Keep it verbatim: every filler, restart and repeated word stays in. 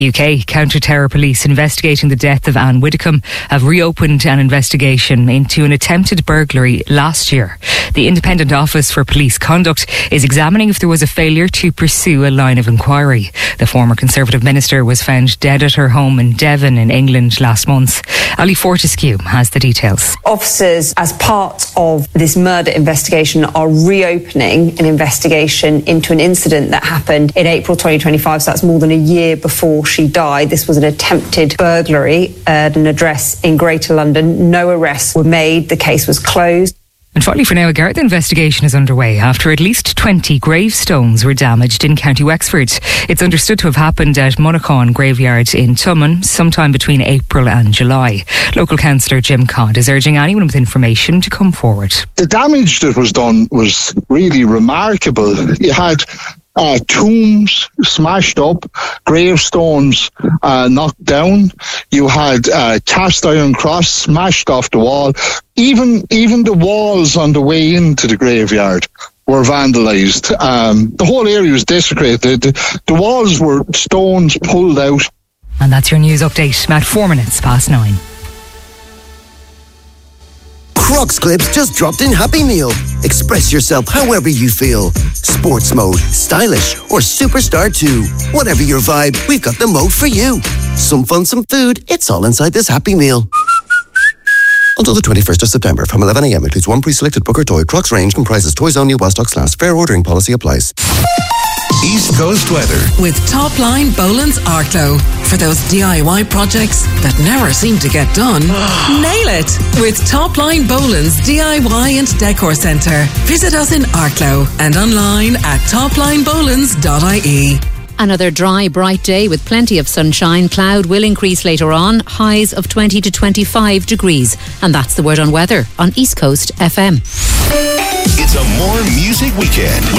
U K counter-terror police investigating the death of Anne Widdecombe have reopened an investigation into an attempted burglary last year. The Independent Office for Police Conduct is examining if there was a failure to pursue a line of inquiry. The former Conservative minister was found dead at her home in Devon in England last month. Ali Fortescue has the details. Officers, as part of this murder investigation, are reopening an investigation into an incident that happened in April twenty twenty-five, so that's more than a year before she died. This was an attempted burglary at an address in Greater London. No arrests were made. The case was closed. And finally for now, a Garda investigation is underway after at least twenty gravestones were damaged in County Wexford. It's understood to have happened at Monaghan Graveyard in Tumon sometime between April and July. Local councillor Jim Codd is urging anyone with information to come forward. The damage that was done was really remarkable. You had Uh, tombs smashed up, gravestones uh, knocked down. You had uh, cast iron cross smashed off the wall. Even even the walls on the way into the graveyard were vandalised. Um, the whole area was desecrated. The, the walls were stones pulled out. And that's your news update at four minutes past nine. Crocs Clips just dropped in Happy Meal. Express yourself however you feel. Sports mode, stylish, or superstar too. Whatever your vibe, we've got the mode for you. Some fun, some food, it's all inside this Happy Meal. Until the twenty-first of September from eleven a.m. includes one pre-selected book or toy. Crocs range comprises toys only while stocks last. Fair ordering policy applies. East Coast weather with Top Line Boland's Arklow. For those D I Y projects that never seem to get done, nail it with Top Line Boland's D I Y and Decor Centre. Visit us in Arklow and online at top line bolands dot I E. Another dry, bright day with plenty of sunshine. Cloud will increase later on. Highs of twenty to twenty-five degrees. And that's the word on weather on East Coast F M. It's a more music weekend with